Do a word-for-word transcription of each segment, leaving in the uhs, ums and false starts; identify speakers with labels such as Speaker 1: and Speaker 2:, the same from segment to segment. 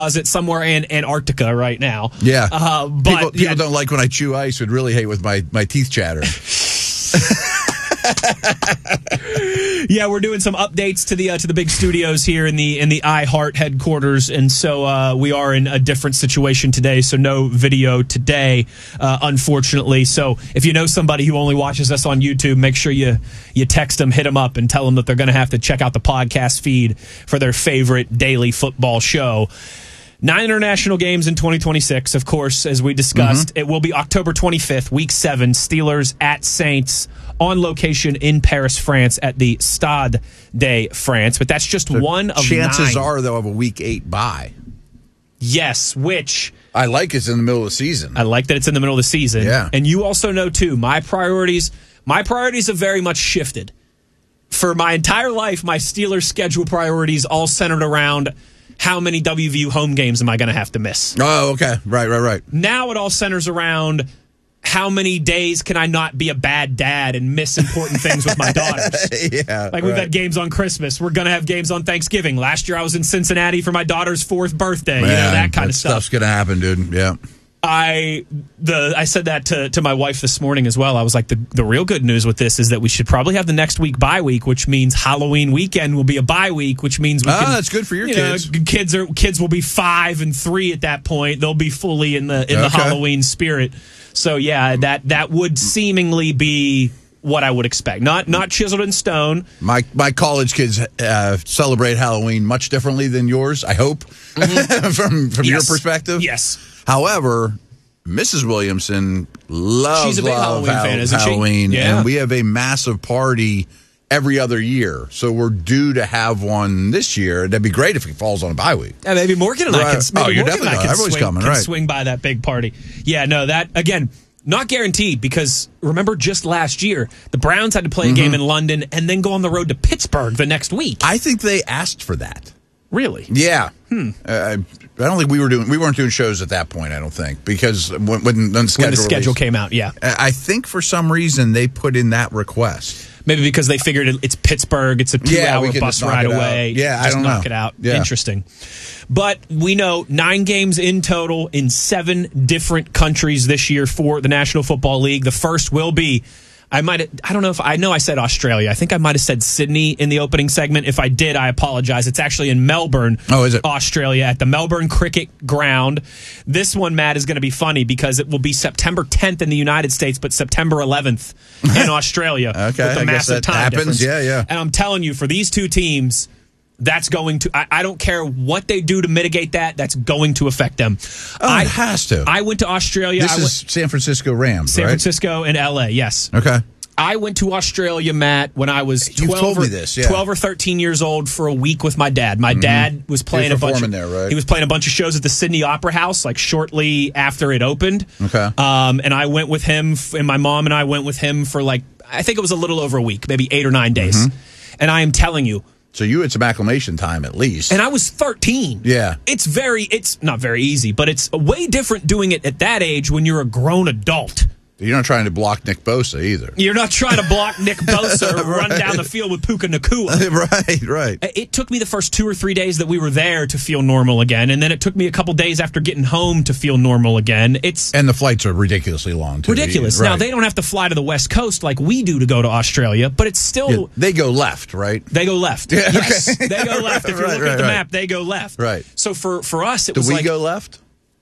Speaker 1: it somewhere in Antarctica right now.
Speaker 2: Yeah.
Speaker 1: Uh, but
Speaker 2: people people
Speaker 1: yeah.
Speaker 2: don't like when I chew ice. Would really hate with my, my teeth chatter.
Speaker 1: Yeah, we're doing some updates to the uh, to the big studios here in the in the iHeart headquarters, and so uh, we are in a different situation today. So no video today, uh, unfortunately. So if you know somebody who only watches us on YouTube, make sure you you text them, hit them up, and tell them that they're going to have to check out the podcast feed for their favorite daily football show. Nine international games in twenty twenty-six, of course, as we discussed. Mm-hmm. It will be October twenty-fifth, week seven, Steelers at Saints, on location in Paris, France, at the Stade de France. But that's just so one of
Speaker 2: chances
Speaker 1: nine.
Speaker 2: are, though, of a week eight bye.
Speaker 1: Yes, which...
Speaker 2: I like it's in the middle of the season.
Speaker 1: I like that it's in the middle of the season.
Speaker 2: Yeah.
Speaker 1: And you also know, too, my priorities, my priorities have very much shifted. For my entire life, my Steelers schedule priorities all centered around... how many W V U home games am I going to have to miss?
Speaker 2: Oh, okay. Right, right, right.
Speaker 1: Now it all centers around how many days can I not be a bad dad and miss important things with my daughters?
Speaker 2: Yeah.
Speaker 1: Like we've
Speaker 2: right.
Speaker 1: had games on Christmas. We're going to have games on Thanksgiving. Last year I was in Cincinnati for my daughter's fourth birthday.
Speaker 2: Man,
Speaker 1: you know, that kind
Speaker 2: that
Speaker 1: of stuff.
Speaker 2: Stuff's going to happen, dude. Yeah.
Speaker 1: I the I said that to, to my wife this morning as well. I was like, the, the real good news with this is that we should probably have the next week bye week, which means Halloween weekend will be a bye week, which means we
Speaker 2: oh,
Speaker 1: can,
Speaker 2: that's good for your
Speaker 1: you
Speaker 2: kids.
Speaker 1: Know, kids are kids will be five and three at that point. They'll be fully in the in the
Speaker 2: Okay.
Speaker 1: Halloween spirit. So yeah, that that would seemingly be what I would expect. Not not chiseled in stone.
Speaker 2: My my college kids uh, celebrate Halloween much differently than yours, I hope, mm-hmm. from from
Speaker 1: Yes.
Speaker 2: your perspective.
Speaker 1: Yes.
Speaker 2: However, Missus Williamson loves
Speaker 1: She's a big
Speaker 2: love
Speaker 1: Halloween fan, isn't she?
Speaker 2: Halloween,
Speaker 1: Yeah.
Speaker 2: and we have a massive party every other year. So we're due to have one this year. That'd be great if it falls on a bye week.
Speaker 1: Yeah, maybe Morgan and I
Speaker 2: Right.
Speaker 1: can. Maybe
Speaker 2: Oh, you're
Speaker 1: Morgan and I
Speaker 2: definitely-
Speaker 1: can
Speaker 2: everybody's
Speaker 1: swing,
Speaker 2: coming,
Speaker 1: can
Speaker 2: right.
Speaker 1: swing by that big party. Yeah, no, that again. Not guaranteed, because remember just last year, the Browns had to play a game in London and then go on the road to Pittsburgh the next week.
Speaker 2: I think they asked for that.
Speaker 1: Really?
Speaker 2: Yeah. Hmm. Uh, I don't think we were doing. We weren't doing shows at that point. I don't think, because when, when, when the schedule,
Speaker 1: When the schedule
Speaker 2: released,
Speaker 1: came out, yeah.
Speaker 2: I think for some reason they put in that request.
Speaker 1: Maybe because they figured it, it's Pittsburgh, it's a
Speaker 2: Yeah, we
Speaker 1: two-hour
Speaker 2: could
Speaker 1: bus
Speaker 2: just knock
Speaker 1: ride
Speaker 2: it out.
Speaker 1: away.
Speaker 2: Yeah, I
Speaker 1: just
Speaker 2: don't
Speaker 1: knock
Speaker 2: know.
Speaker 1: it out.
Speaker 2: Yeah.
Speaker 1: Interesting. But we know nine games in total in seven different countries this year for the National Football League. The first will be, I might, I don't know if, I know I said Australia. I think I might have said Sydney in the opening segment. If I did, I apologize. It's actually in Melbourne,
Speaker 2: Oh, is it?
Speaker 1: Australia, at the Melbourne Cricket Ground. This one, Matt, is going to be funny because it will be September tenth in the United States, but September eleventh in Australia.
Speaker 2: Okay,
Speaker 1: with a
Speaker 2: I guess
Speaker 1: massive
Speaker 2: that
Speaker 1: time
Speaker 2: happens.
Speaker 1: difference.
Speaker 2: Yeah, yeah.
Speaker 1: And I'm telling you, for these two teams, that's going to, I, I don't care what they do to mitigate that, that's going to affect them.
Speaker 2: Oh,
Speaker 1: I,
Speaker 2: it has to.
Speaker 1: I went to Australia.
Speaker 2: This
Speaker 1: I
Speaker 2: is
Speaker 1: went,
Speaker 2: San Francisco Rams,
Speaker 1: San
Speaker 2: right?
Speaker 1: Francisco and L A, yes.
Speaker 2: Okay.
Speaker 1: I went to Australia, Matt, when I was
Speaker 2: You've
Speaker 1: twelve,
Speaker 2: told
Speaker 1: or,
Speaker 2: me this, yeah.
Speaker 1: twelve or thirteen years old for a week with my dad. My mm-hmm. dad was playing
Speaker 2: He was
Speaker 1: a bunch of,
Speaker 2: performing there, right?
Speaker 1: He was playing a bunch of shows at the Sydney Opera House, like shortly after it opened.
Speaker 2: Okay.
Speaker 1: Um, and I went with him, f- and my mom and I went with him for like, I think it was a little over a week, maybe eight or nine days. Mm-hmm. And I am telling you.
Speaker 2: So you had some acclimation time at least.
Speaker 1: And I was thirteen.
Speaker 2: Yeah.
Speaker 1: It's very, it's not very easy, but it's way different doing it at that age when you're a grown adult.
Speaker 2: You're not trying to block Nick Bosa either.
Speaker 1: You're not trying to block Nick Bosa or
Speaker 2: Right.
Speaker 1: run down the field with Puka Nacua.
Speaker 2: Right, right.
Speaker 1: It took me the first two or three days that we were there to feel normal again, and then it took me a couple days after getting home to feel normal again. It's
Speaker 2: And the flights are ridiculously long, too.
Speaker 1: ridiculous.
Speaker 2: Right.
Speaker 1: Now, they don't have to fly to the West Coast like we do to go to Australia, but it's still...
Speaker 2: Yeah, they go left, right?
Speaker 1: They go left.
Speaker 2: Yeah,
Speaker 1: Yes,
Speaker 2: okay.
Speaker 1: they go left. If you
Speaker 2: Right,
Speaker 1: look
Speaker 2: right,
Speaker 1: at the
Speaker 2: right.
Speaker 1: map, they go left.
Speaker 2: Right.
Speaker 1: So for, for us, it
Speaker 2: Do
Speaker 1: was
Speaker 2: we
Speaker 1: like...
Speaker 2: go left?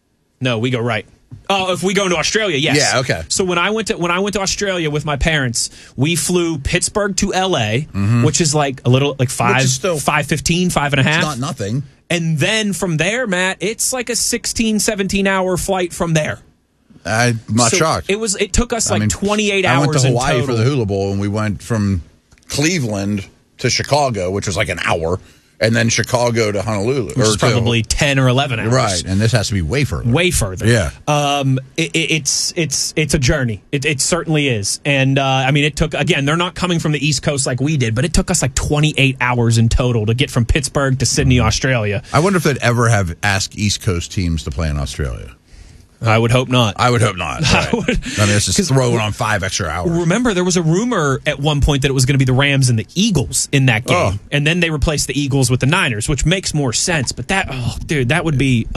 Speaker 1: No, we go right. Oh, if we go into Australia, yes.
Speaker 2: Yeah, okay.
Speaker 1: So when I went to when I went to Australia with my parents, we flew Pittsburgh to L A, mm-hmm. which is like a little like five,
Speaker 2: still,
Speaker 1: five fifteen, five and a half.
Speaker 2: It's not nothing.
Speaker 1: And then from there, Matt, it's like a sixteen, seventeen hour flight from there.
Speaker 2: I'm not
Speaker 1: so
Speaker 2: shocked.
Speaker 1: It was. It took us like
Speaker 2: I mean,
Speaker 1: twenty-eight
Speaker 2: I
Speaker 1: hours.
Speaker 2: went to Hawaii
Speaker 1: in total.
Speaker 2: for the Hula Bowl, and we went from Cleveland to Chicago, which was like an hour, and then Chicago to Honolulu.
Speaker 1: Which
Speaker 2: or
Speaker 1: is probably
Speaker 2: to,
Speaker 1: ten or eleven hours.
Speaker 2: Right, and this has to be way further.
Speaker 1: Way further.
Speaker 2: Yeah.
Speaker 1: Um, it, it, it's it's it's a journey. It, it certainly is. And uh, I mean, it took again. They're not coming from the East Coast like we did, but it took us like twenty-eight hours in total to get from Pittsburgh to Sydney, Australia.
Speaker 2: I wonder if they'd ever have asked East Coast teams to play in Australia.
Speaker 1: I would hope not.
Speaker 2: I would hope not. Right. I, would, I mean, it's just throwing on five extra hours.
Speaker 1: Remember, there was a rumor at one point that it was going to be the Rams and the Eagles in that game.
Speaker 2: Oh.
Speaker 1: And then they replaced the Eagles with the Niners, which makes more sense. But that, oh, dude, that would be